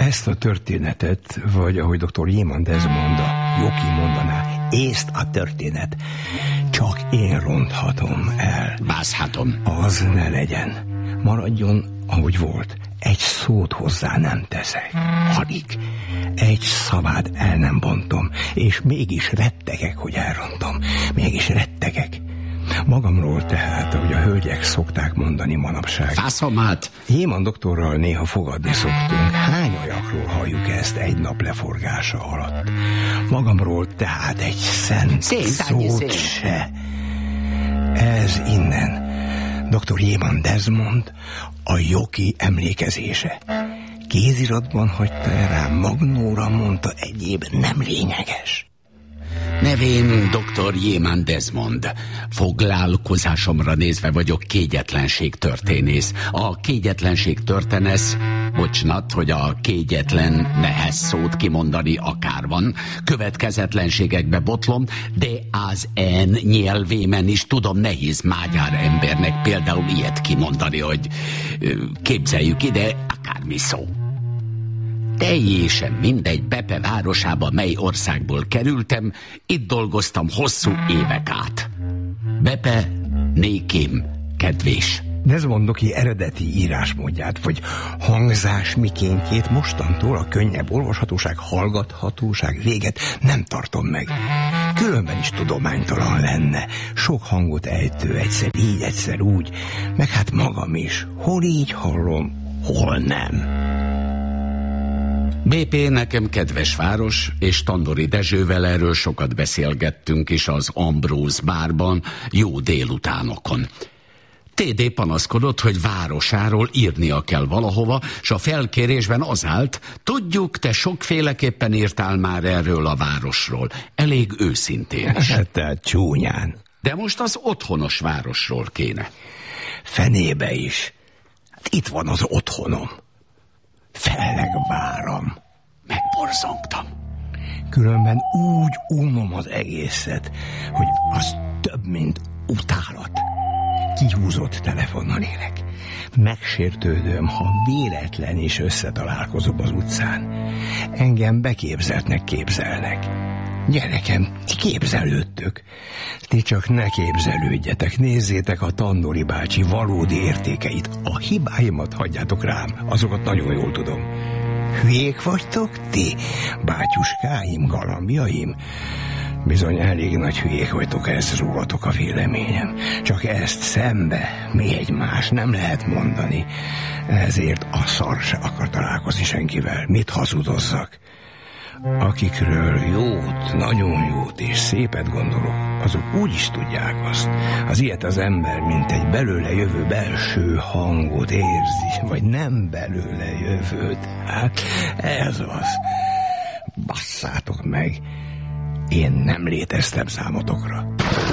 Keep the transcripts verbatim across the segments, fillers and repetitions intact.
ezt a történetet, vagy ahogy doktor Jéman Desmond, a Joki mondaná, észt a történet, csak én ronthatom el. Bázhatom. Az ne legyen. Maradjon, ahogy volt. Egy szót hozzá nem teszek. Alig. Egy szavát el nem bontom, és mégis rettegek, hogy elrontom. Mégis rettegek. Magamról tehát, ahogy a hölgyek szokták mondani manapság. Fászomát! Jéman doktorral néha fogadni szoktunk. Hány olyakról halljuk ezt egy nap leforgása alatt? Magamról tehát egy szent szót se. Ez innen. doktor Jéman Desmond, a Joki emlékezése. Kéziratban hagyta el rám, magnóra mondta, egyéb nem lényeges. Nevén doktor Jéman Desmond. Foglalkozásomra nézve vagyok kégyetlenség történész. A kégyetlenség történesz, bocsnat, hogy a kégyetlen nehez szót kimondani akár van, következetlenségekbe botlom, de az en nyelvémen is tudom nehéz magyar embernek például ilyet kimondani, hogy képzeljük ide, akármi szó. Teljesen mindegy, Bepe városába, mely országból kerültem, itt dolgoztam hosszú évek át. Bepe, nékém, kedvés. Desmondoki eredeti írásmódját, vagy hangzás mikéntjét mostantól a könnyebb olvashatóság, hallgathatóság véget nem tartom meg. Különben is tudománytalan lenne. Sok hangot ejtő, egyszer így, egyszer úgy, meg hát magam is. Hol így hallom, hol nem. bé pé nekem kedves város, és Tandori Dezsővel erről sokat beszélgettünk is az Ambrose bárban, jó délutánokon. té dé panaszkodott, hogy városáról írnia kell valahova, s a felkérésben az állt, tudjuk, te sokféleképpen írtál már erről a városról. Elég őszintén is. Tehát csúnyán. De most az otthonos városról kéne. Fenébe is. Hát itt van az otthonom. Fellegváram. Megborzongtam. Különben úgy unom az egészet, hogy az több, mint utálat. Kihúzott telefonnal élek. Megsértődöm, ha véletlen is összetalálkozom az utcán. Engem beképzeltnek képzelnek. Gyerekem, ti képzelődtök. Ti csak ne képzelődjetek, nézzétek a Tandori bácsi valódi értékeit. A hibáimat hagyjátok rám, azokat nagyon jól tudom. Hülyék vagytok ti, bátyuskáim, galambjaim? Bizony elég nagy hülyék vagytok, ezt rólatok a véleményem. Csak ezt szembe, mi egymás nem lehet mondani. Ezért a szar se akar találkozni senkivel. Mit hazudozzak? Akikről jót, nagyon jót és szépet gondolok, azok úgy is tudják azt. Az ilyet az ember, mint egy belőle jövő belső hangot érzi, vagy nem belőle jövőt. Hát ez az. Basszátok meg, én nem léteztem számotokra.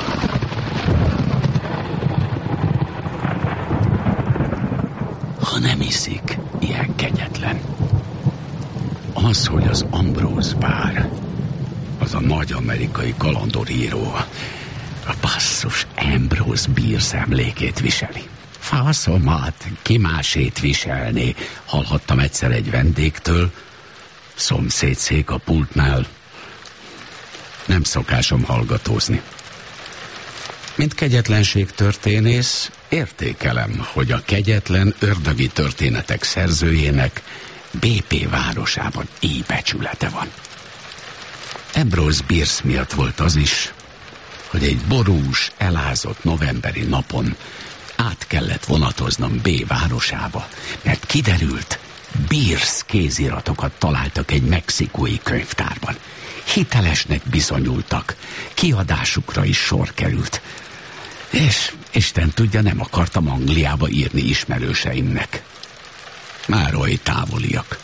Ha nem iszik, ilyen kegyetlen. Az, hogy az Ambrose bár, az a nagy amerikai kalandoríró, a basszus Ambrose Bierce emlékét viseli. Faszomat, ki másét viselni, hallhattam egyszer egy vendégtől, szomszédszék a pultnál. Nem szokásom hallgatózni. Mint kegyetlenség történész, értékelem, hogy a kegyetlen ördögi történetek szerzőjének bé pé városában így becsülete van. Ambrose Bierce miatt volt az is, hogy egy borús, elázott novemberi napon át kellett vonatoznom B városába, mert kiderült, Bierce kéziratokat találtak egy mexikói könyvtárban. Hitelesnek bizonyultak, kiadásukra is sor került. És Isten tudja, nem akartam Angliába írni ismerőseimnek. Már oly távoliak.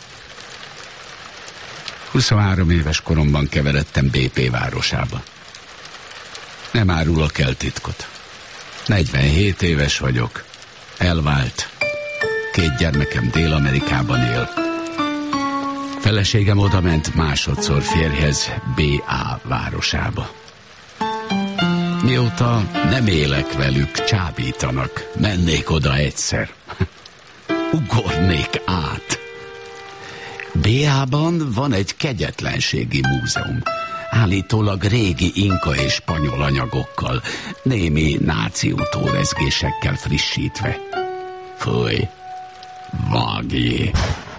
huszonhárom éves koromban keveredtem bé pé városába. Nem árulok el titkot. negyvenhét éves vagyok. Elvált. Két gyermekem Dél-Amerikában él. Feleségem odament másodszor férjhez bé á városába. Mióta nem élek velük, csábítanak. Mennék oda egyszer. Ugornék át. B Béában van egy kegyetlenségi múzeum. Állítólag régi inka és spanyol anyagokkal, némi náci utórezgésekkel frissítve. Fúj, vágjé!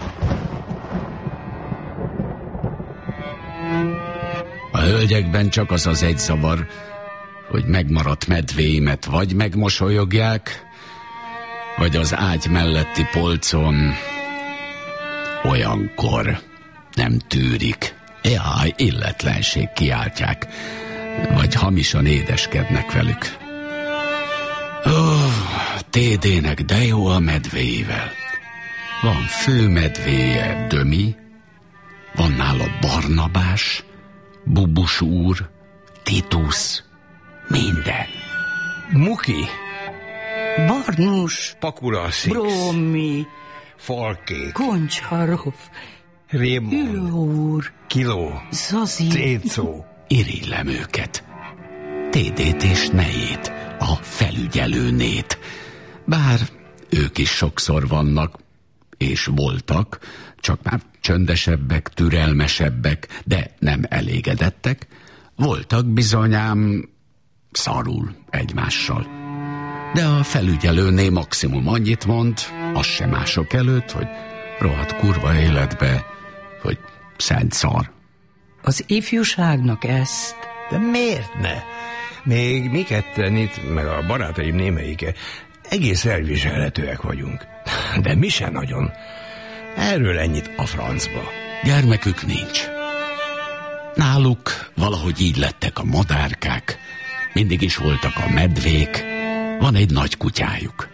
A hölgyekben csak az az egy zavar, hogy megmaradt medvéimet vagy megmosolyogják, vagy az ágy melletti polcon olyankor nem tűrik. Jaj, illetlenség kiáltják, vagy hamisan édeskednek velük. Ó, té dé-nek de jó a medvéivel. Van főmedvéje, Dömi, van nála Barnabás, Bubus úr, Titus, minden. Muki, Barnus, Pakura Six, Bromi, Falkék, Koncsarov, Rémon, Ülő úr, Kiló, Zazi, Cécó. Irigylem őket. té dét és nejét, a felügyelőnét. Bár ők is sokszor vannak, és voltak, csak már csöndesebbek, türelmesebbek, de nem elégedettek. Voltak bizonyám szarul egymással. De a felügyelőné maximum annyit mond, az sem mások előtt, hogy rohadt kurva életbe, hogy szent szar. az ifjúságnak ezt. De miért ne? Még mi ketten itt, meg a barátaim némelyike, egész elviselhetőek vagyunk. De mi se nagyon. Erről ennyit a francba. Gyermekük nincs. Náluk valahogy így lettek a madárkák, mindig is voltak a medvék, van egy nagy kutyájuk.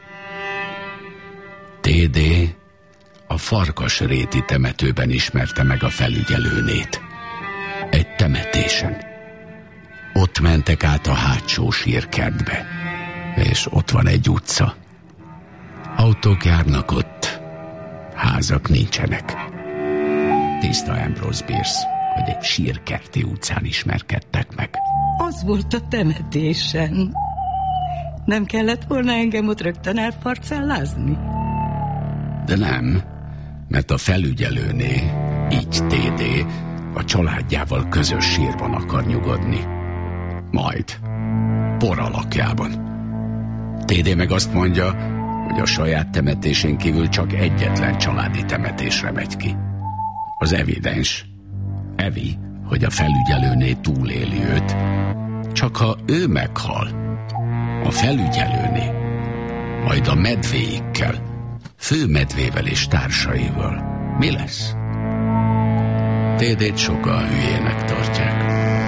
té dé a Farkasréti temetőben ismerte meg a felügyelőnét. Egy temetésen. Ott mentek át a hátsó sírkertbe, és ott van egy utca. Autók járnak ott, házak nincsenek. Tiszta Ambrose Bierce, hogy egy sírkerti utcán ismerkedtek meg. Az volt a temetésen. Nem kellett volna engem ott rögtön elfarcellázni? De nem, mert a felügyelőné, így té dé, a családjával közös sírban akar nyugodni. Majd, por alakjában. té dé meg azt mondja, hogy a saját temetésén kívül csak egyetlen családi temetésre megy ki. Az evidens. Evi, hogy a felügyelőné túléli őt. Csak ha ő meghal, a felügyelőné, majd a medvéikkel, főmedvével és társaival mi lesz? té dét sokan hülyének tartják.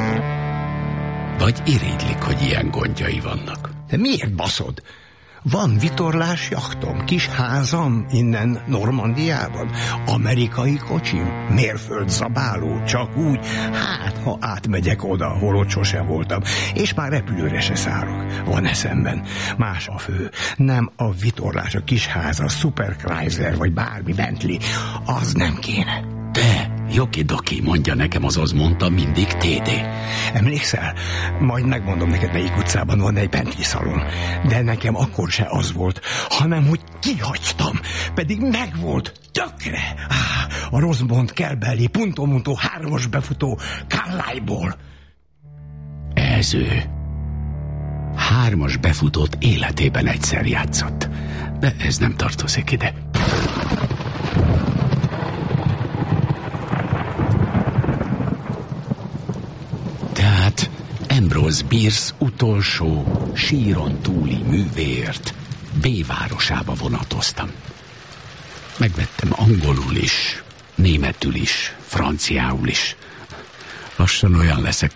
Vagy irigylik, hogy ilyen gondjai vannak. De miért baszod? Van vitorlás jachtom, kis házam innen Normandiában, amerikai kocsim, mérföldzabáló, csak úgy, hát ha átmegyek oda, hol ott sose voltam, és már repülőre se szállok. Van eszemben. Más a fő. Nem a vitorlás, a kis ház, a Super Chrysler, vagy bármi Bentley. Az nem kéne. De, Joki-doki, mondja nekem, azaz mondta mindig té dé. Emlékszel? Majd megmondom neked, melyik utcában van egy Bentley szalon. De nekem akkor se az volt, hanem hogy kihagytam. Pedig megvolt, tökre. Ah, a Rosemont, Kelbelli, Punto Munto, hármas befutó, Carlisle-ból. Ez ő. Hármas befutót életében egyszer játszott. De ez nem tartozik ide. Tehát Ambrose Bierce utolsó síron túli művéért B városába vonatoztam. Megvettem angolul is, németül is, franciául is. Lassan olyan leszek,